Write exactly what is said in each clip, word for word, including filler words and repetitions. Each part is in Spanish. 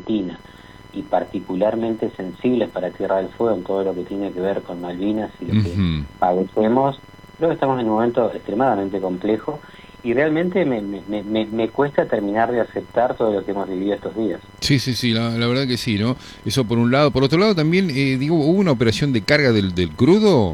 Argentina, y particularmente sensibles para Tierra del Fuego en todo lo que tiene que ver con Malvinas y lo uh-huh. que padecemos, creo que estamos en un momento extremadamente complejo y realmente me, me, me, me cuesta terminar de aceptar todo lo que hemos vivido estos días. Sí, sí, sí, la, la verdad que sí, ¿no? Eso por un lado. Por otro lado también, eh, digo, ¿hubo una operación de carga del, del crudo?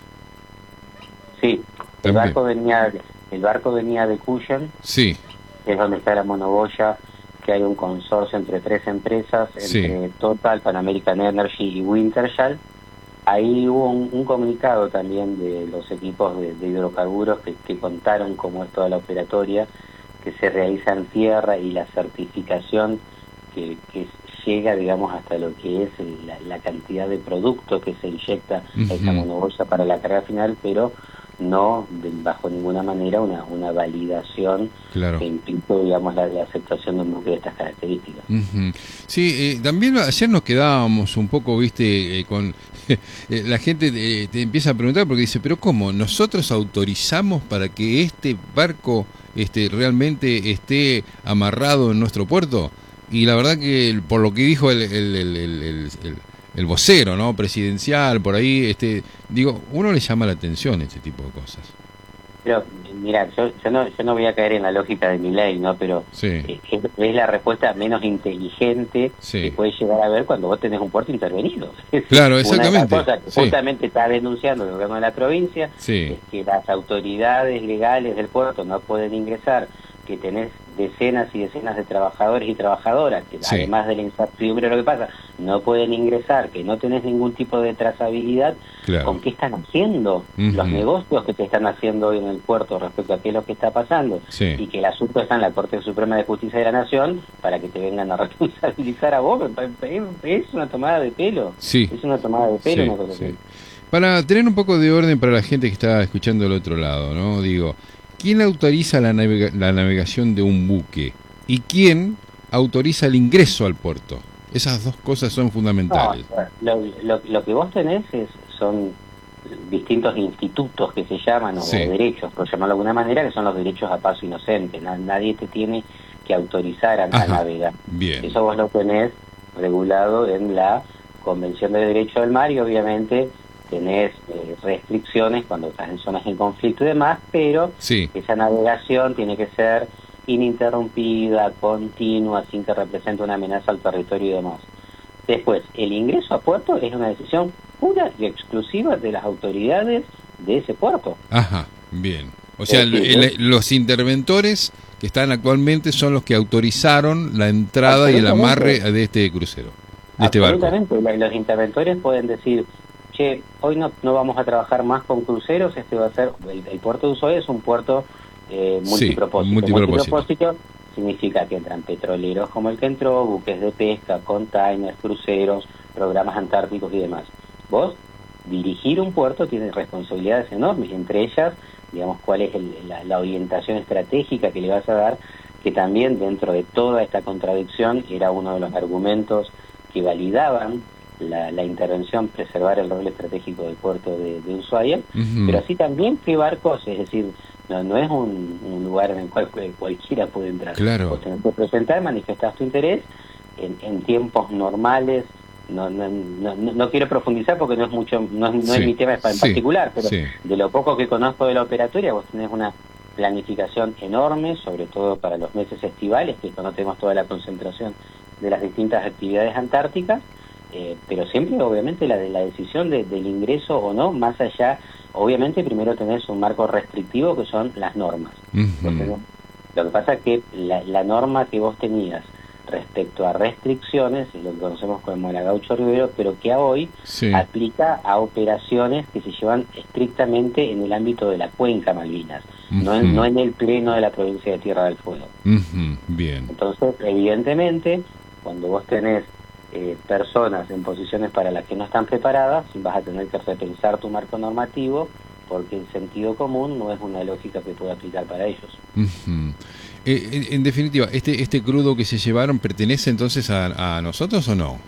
Sí, el barco venía el barco venía de Cuyen, sí. que es donde está la monoboya, que hay un consorcio entre tres empresas, entre sí. Total, Pan American Energy y Wintershall. Ahí hubo un, un comunicado también de los equipos de, de hidrocarburos que, que contaron cómo es toda la operatoria, que se realiza en tierra y la certificación que, que llega, digamos, hasta lo que es el, la, la cantidad de producto que se inyecta uh-huh. a esa monoboya para la carga final, pero no de, bajo ninguna manera una, una validación claro. que implique, digamos, la, la aceptación de un buque de estas características. Uh-huh. Sí, eh, también ayer nos quedábamos un poco, viste, eh, con eh, la gente eh, te empieza a preguntar porque dice, pero ¿cómo? ¿Nosotros autorizamos para que este barco este, realmente esté amarrado en nuestro puerto? Y la verdad que por lo que dijo el, el, el, el, el, el el vocero, ¿no? Presidencial, por ahí, este, digo, uno le llama la atención este tipo de cosas. Pero, mira, yo, yo, no, yo no voy a caer en la lógica de mi ley, ¿no? Pero sí. es, es la respuesta menos inteligente sí. que puedes llegar a ver cuando vos tenés un puerto intervenido. Claro, exactamente. Una de las cosas que sí. justamente está denunciando el gobierno de la provincia sí. es que las autoridades legales del puerto no pueden ingresar, que tenés decenas y decenas de trabajadores y trabajadoras que sí. además de la incertidumbre de lo que pasa, no pueden ingresar, que no tenés ningún tipo de trazabilidad, claro. con qué están haciendo uh-huh. los negocios que te están haciendo hoy en el puerto respecto a qué es lo que está pasando, sí. y que el asunto está en la Corte Suprema de Justicia de la Nación para que te vengan a responsabilizar a vos. Es una tomada de pelo, sí. es una tomada de pelo. Sí. Una cosa sí. así. Para tener un poco de orden para la gente que está escuchando del otro lado, ¿no? Digo, ¿quién autoriza la, navega- la navegación de un buque? ¿Y quién autoriza el ingreso al puerto? Esas dos cosas son fundamentales. No, lo, lo, lo que vos tenés es, son distintos institutos que se llaman, o, sí. o derechos, por llamarlo de alguna manera, que son los derechos a paso inocente. Na, nadie te tiene que autorizar a, a navegar. Bien. Eso vos lo tenés regulado en la Convención de Derecho del Mar y obviamente tenés eh, restricciones cuando estás en zonas en conflicto y demás, pero sí. esa navegación tiene que ser ininterrumpida, continua, sin que represente una amenaza al territorio y demás. Después, el ingreso a puerto es una decisión pura y exclusiva de las autoridades de ese puerto. Ajá, bien. O sea, es decir, el, el, los interventores que están actualmente son los que autorizaron la entrada y el amarre de este crucero, de este barco. Absolutamente. Los interventores pueden decir, che, hoy no, no vamos a trabajar más con cruceros, este va a ser, el, el puerto de Ushuaia es un puerto eh, multipropósito. Sí, multipropósito. multipropósito significa que entran petroleros como el que entró, buques de pesca, containers, cruceros, programas antárticos y demás. Vos, dirigir un puerto tiene responsabilidades enormes, entre ellas, digamos, cuál es el, la, la orientación estratégica que le vas a dar, que también dentro de toda esta contradicción era uno de los argumentos que validaban La, la intervención, preservar el rol estratégico del puerto de, de Ushuaia, uh-huh. pero así también qué barcos, es decir, no, no es un, un lugar en el cual cualquiera puede entrar. Claro. Vos tenés que presentar, manifestás tu interés en, en tiempos normales. No, no, no, no quiero profundizar porque no es mucho, no, no sí. es mi tema en sí. particular, pero sí. de lo poco que conozco de la operatoria, vos tenés una planificación enorme, sobre todo para los meses estivales, que es cuando tenemos toda la concentración de las distintas actividades antárticas. Eh, pero siempre obviamente la de la decisión de, del ingreso o no, más allá, obviamente primero tenés un marco restrictivo que son las normas. Uh-huh. Entonces, lo que pasa es que la, la norma que vos tenías respecto a restricciones, lo que conocemos como el Gaucho Rivero, pero que a hoy sí. aplica a operaciones que se llevan estrictamente en el ámbito de la cuenca Malvinas, uh-huh. no, en, no en el pleno de la provincia de Tierra del Fuego. Uh-huh. Bien. Entonces, evidentemente, cuando vos tenés Eh, personas en posiciones para las que no están preparadas, vas a tener que repensar tu marco normativo, porque el sentido común no es una lógica que pueda aplicar para ellos. Uh-huh. eh, en, en definitiva, ¿este este crudo que se llevaron pertenece entonces a, a nosotros o no?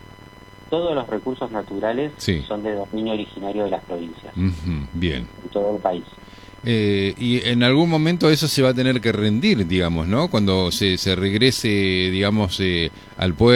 Todos los recursos naturales sí. son de dominio originario de las provincias. Uh-huh. Bien. En todo el país. Eh, y en algún momento eso se va a tener que rendir, digamos, ¿no? Cuando se, se regrese, digamos, eh, al pueblo.